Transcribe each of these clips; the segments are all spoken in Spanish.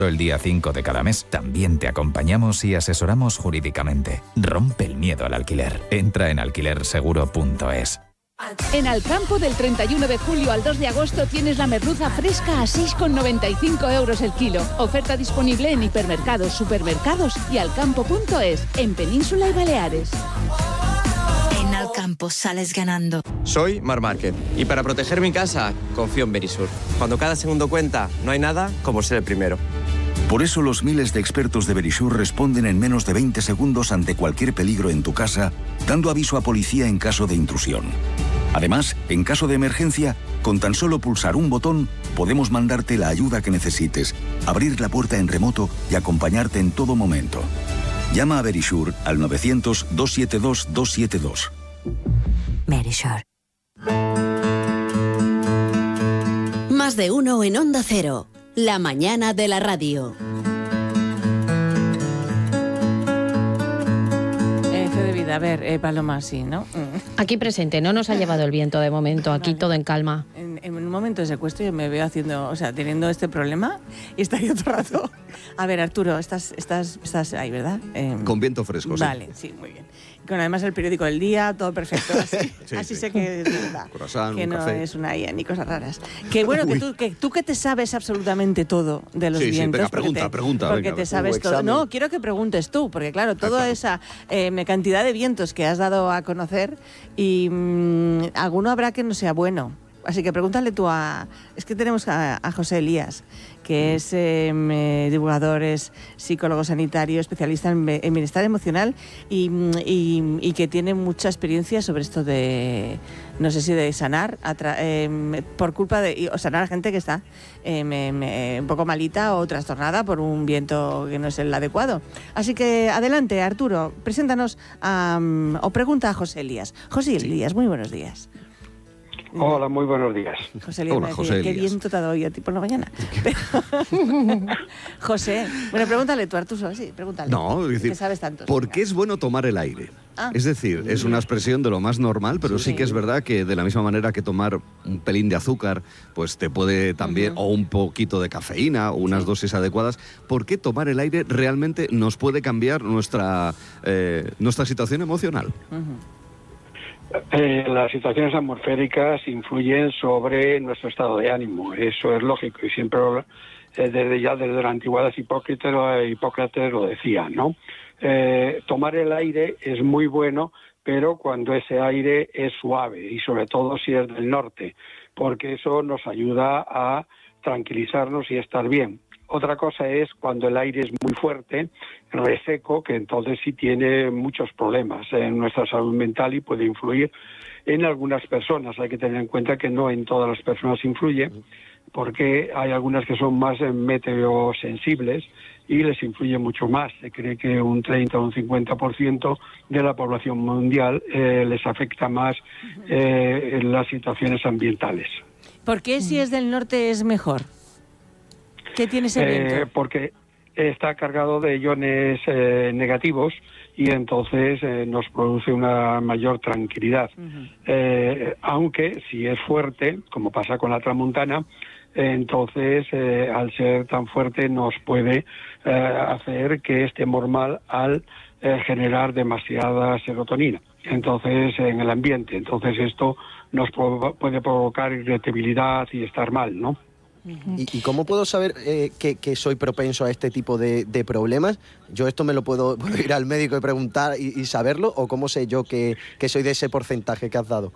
El día 5 de cada mes también te acompañamos y asesoramos jurídicamente. Rompe el miedo al alquiler. Entra en alquilerseguro.es. En Alcampo, del 31 de julio al 2 de agosto tienes la merluza fresca a 6,95 euros el kilo. Oferta disponible en hipermercados, supermercados y alcampo.es, en Península y Baleares. En Alcampo sales ganando. Soy Mar Márquez y para proteger mi casa confío en Verisur. Cuando cada segundo cuenta, no hay nada como ser el primero. Por eso los miles de expertos de Verisur responden en menos de 20 segundos ante cualquier peligro en tu casa, dando aviso a policía en caso de intrusión. Además, en caso de emergencia, con tan solo pulsar un botón, podemos mandarte la ayuda que necesites, abrir la puerta en remoto y acompañarte en todo momento. Llama a Verisur al 900-272-272. Verisur. Más de uno en Onda Cero. La mañana de la radio. A ver, Paloma, sí, ¿no? Aquí presente, no nos ha llevado el viento de momento, aquí todo en calma. En un momento de secuestro yo me veo haciendo, o sea, teniendo este problema y estaría otro rato. A ver, Arturo, estás ahí, ¿verdad? Con viento fresco, sí. Vale, sí, muy bien. Con además el periódico del día, todo perfecto. Así, sí, así sí. sé que es verdad. Croissant, que un no café. es una IA ni cosas raras. Que bueno, que tú que te sabes absolutamente todo de los Sí, vientos. venga, porque pregunta. Porque Venga, te sabes todo. examen. No, quiero que preguntes tú, porque claro, toda claro. esa cantidad de vientos que has dado a conocer y alguno habrá que no sea bueno. Así que pregúntale tú Es que tenemos a José Elías, que es divulgador, es psicólogo sanitario, especialista en bienestar emocional y que tiene mucha experiencia sobre esto de, no sé si de sanar, por culpa de... o sanar a gente que está un poco malita o trastornada por un viento que no es el adecuado. Así que adelante, Arturo, preséntanos o pregunta a José Elías. José Elías, muy buenos días. Hola, muy buenos días. José Elías, Hola, me José decía, qué Elías. viento te ha dado hoy a ti por la mañana. Pero, José, bueno, pregúntale tú, Arturo, sí, pregúntale. No, es decir, que sabes tanto. ¿por qué es bueno tomar el aire? Ah. Es decir, es una expresión de lo más normal, pero sí que es verdad que de la misma manera que tomar un pelín de azúcar, pues te puede también, o un poquito de cafeína, o unas dosis adecuadas, ¿por qué tomar el aire realmente nos puede cambiar nuestra situación emocional? Las situaciones atmosféricas influyen sobre nuestro estado de ánimo, eso es lógico y siempre desde la antigüedad Hipócrates lo decía, ¿no? Tomar el aire es muy bueno, pero cuando ese aire es suave y sobre todo si es del norte, porque eso nos ayuda a tranquilizarnos y estar bien. Otra cosa es cuando el aire es muy fuerte, reseco, que entonces sí tiene muchos problemas en nuestra salud mental y puede influir en algunas personas. Hay que tener en cuenta que no en todas las personas influye, porque hay algunas que son más meteosensibles y les influye mucho más. Se cree que un 30 o un 50% de la población mundial les afecta más en las situaciones ambientales. ¿Por qué si es del norte es mejor? ¿Qué tiene ese viento? Porque está cargado de iones negativos y entonces nos produce una mayor tranquilidad. Aunque si es fuerte, como pasa con la tramontana, entonces al ser tan fuerte nos puede hacer que estemos mal al generar demasiada serotonina. Entonces en el ambiente. Entonces esto nos puede provocar irritabilidad y estar mal, ¿no? ¿Y cómo puedo saber que soy propenso a este tipo de problemas? ¿Yo esto me lo puedo ir al médico y preguntar y saberlo? ¿O cómo sé yo que soy de ese porcentaje que has dado?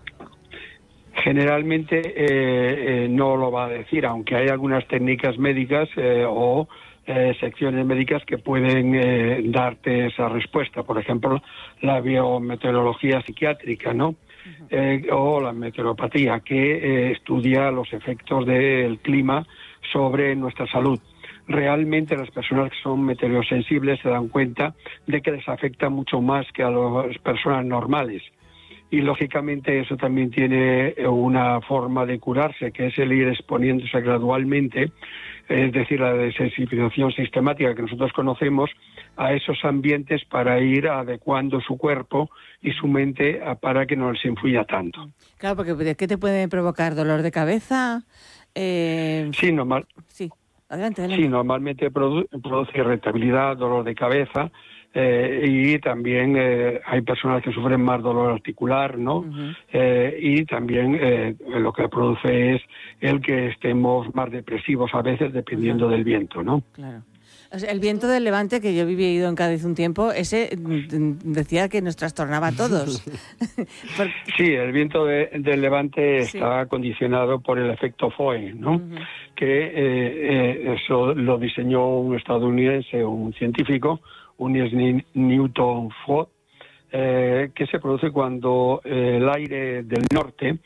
Generalmente no lo va a decir, aunque hay algunas técnicas médicas o secciones médicas que pueden darte esa respuesta. Por ejemplo, la biometeorología psiquiátrica, ¿no? O la meteoropatía, que estudia los efectos del clima sobre nuestra salud. Realmente las personas que son meteorosensibles se dan cuenta de que les afecta mucho más que a las personas normales. Y lógicamente eso también tiene una forma de curarse, que es el ir exponiéndose gradualmente, es decir, la desensibilización sistemática que nosotros conocemos a esos ambientes para ir adecuando su cuerpo y su mente para que no les influya tanto. Claro, porque ¿qué te puede provocar? ¿Dolor de cabeza? Sí, normal. Sí. Adelante. Sí, normalmente produce irritabilidad, dolor de cabeza, y también hay personas que sufren más dolor articular, ¿no? Y también lo que produce es el que estemos más depresivos a veces, dependiendo del viento, ¿no? Claro. O sea, el viento del levante, que yo he vivido en Cádiz un tiempo, ese decía que nos trastornaba a todos. Sí, el viento del levante está condicionado por el efecto Foehn, ¿no? Que eso lo diseñó un estadounidense, un científico, un Newton Ford, que se produce cuando el aire del norte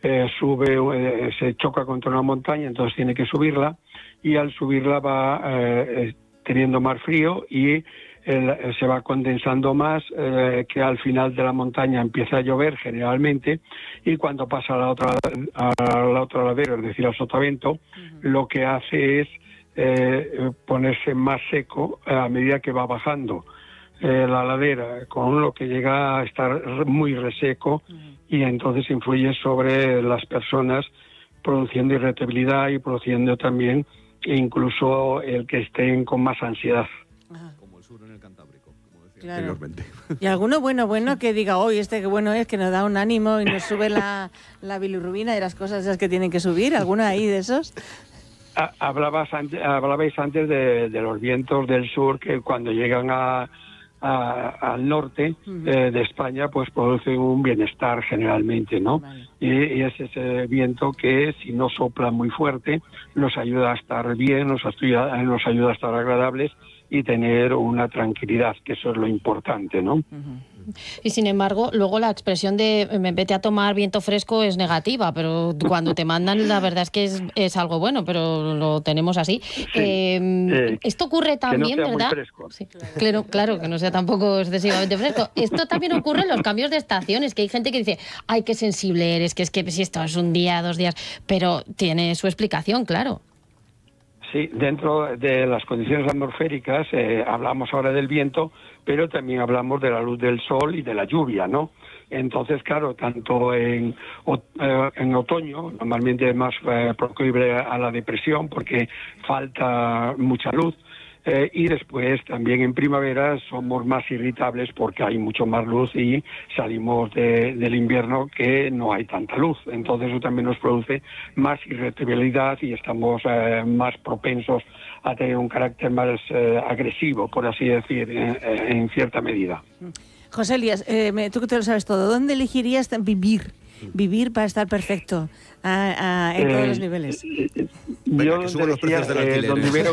se choca contra una montaña, entonces tiene que subirla, y al subirla va teniendo más frío y se va condensando más, que al final de la montaña empieza a llover generalmente, y cuando pasa a la otra ladera, es decir, al sotavento, lo que hace es ponerse más seco a medida que va bajando la ladera, con lo que llega a estar muy reseco, y entonces influye sobre las personas, produciendo irritabilidad y produciendo también incluso el que estén con más ansiedad. Como el sur en el Cantábrico, como decía anteriormente. Y alguno bueno que diga, hoy qué bueno es, que nos da un ánimo y nos sube la bilirrubina y las cosas esas que tienen que subir. ¿Alguno ahí de esos? Hablabais antes de los vientos del sur, que cuando llegan al norte de España, pues producen un bienestar generalmente, ¿no? Vale. Y es ese viento que, si no sopla muy fuerte, nos ayuda a estar bien, nos ayuda a estar agradables y tener una tranquilidad, que eso es lo importante, ¿no? Y sin embargo, luego la expresión de vete a tomar viento fresco es negativa, pero cuando te mandan, la verdad es que es algo bueno, pero lo tenemos así. Esto ocurre también, que no sea ¿verdad? Muy fresco. Sí, claro, que no sea tampoco excesivamente fresco. Esto también ocurre en los cambios de estaciones, que hay gente que dice, ay, qué sensible eres, que es que si esto es un día, 2 días, pero tiene su explicación, claro. Sí, dentro de las condiciones atmosféricas hablamos ahora del viento, pero también hablamos de la luz del sol y de la lluvia, ¿no? Entonces, claro, tanto en otoño, normalmente es más proclive a la depresión porque falta mucha luz, y después también en primavera somos más irritables porque hay mucho más luz y salimos del invierno que no hay tanta luz. Entonces eso también nos produce más irritabilidad y estamos más propensos a tener un carácter más agresivo, por así decir, en cierta medida. José Elías, tú que te lo sabes todo, ¿dónde elegirías vivir para estar perfecto en todos los niveles? Yo donde hubiera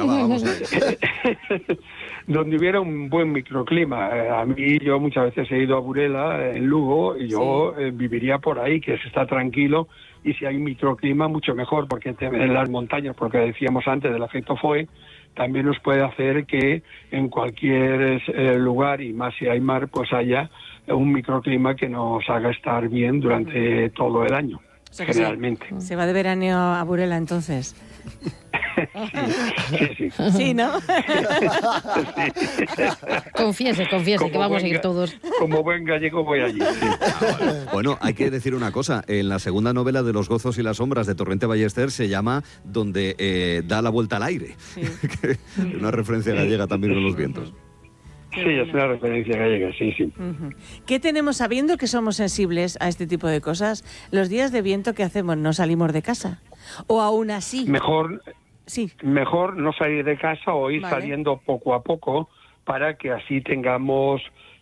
donde hubiera un buen microclima. Yo muchas veces he ido a Burela, en Lugo, y yo viviría por ahí, que se está tranquilo, y si hay microclima, mucho mejor, porque en las montañas, porque decíamos antes del efecto Foehn, también nos puede hacer que en cualquier lugar, y más si hay mar, pues haya un microclima que nos haga estar bien durante todo el año, o sea, generalmente. Se va de veraneo a Burela, entonces. Sí. Sí, ¿no? Confiese, que vamos a ir todos. Como buen gallego voy allí. Sí. Bueno, hay que decir una cosa. En la segunda novela de Los gozos y las sombras de Torrente Ballester se llama Donde da la vuelta al aire. Sí. Una referencia gallega también con los vientos. Sí, es una referencia gallega, sí. ¿Qué tenemos sabiendo que somos sensibles a este tipo de cosas? Los días de viento, ¿qué hacemos? ¿No salimos de casa? ¿O aún así? Mejor no salir de casa o ir saliendo poco a poco, para que así tengamos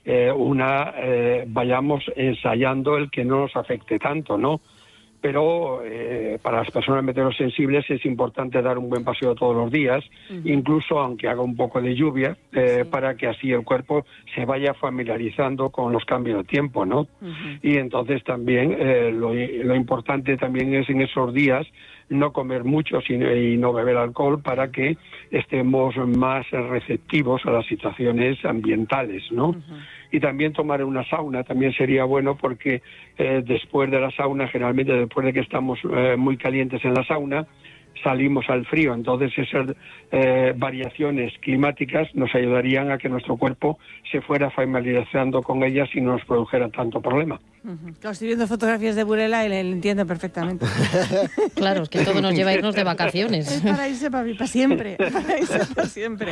vayamos ensayando el que no nos afecte tanto, ¿no? Pero para las personas meteorosensibles es importante dar un buen paseo todos los días, incluso aunque haga un poco de lluvia, para que así el cuerpo se vaya familiarizando con los cambios de tiempo, ¿no? Y entonces también lo importante también es en esos días no comer mucho y no beber alcohol, para que estemos más receptivos a las situaciones ambientales, ¿no? Y también tomar una sauna también sería bueno, porque después de la sauna, generalmente después de que estamos muy calientes en la sauna, salimos al frío. Entonces esas variaciones climáticas nos ayudarían a que nuestro cuerpo se fuera familiarizando con ellas y no nos produjera tanto problema. Claro, estoy viendo fotografías de Burela y le entiendo perfectamente. Claro, es que todo nos lleva a irnos de vacaciones. Es para irse para siempre, para irse para siempre.